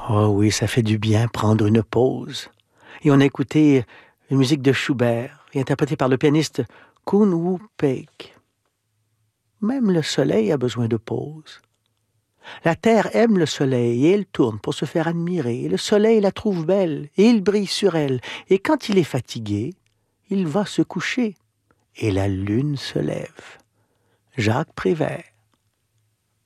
Oh oui, ça fait du bien prendre une pause. Et on a écouté une musique de Schubert, interprétée par le pianiste Koen Woo Peek. Même le soleil a besoin de pause. La terre aime le soleil et elle tourne pour se faire admirer. Et le soleil la trouve belle et il brille sur elle. Et quand il est fatigué, il va se coucher et la lune se lève. Jacques Prévert.